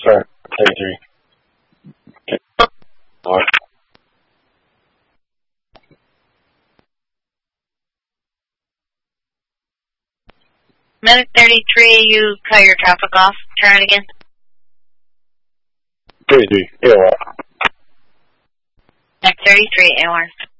sir. 33. North. Medic 33, you cut your traffic off. Try it again. 33, AOR. Medic 33, AOR.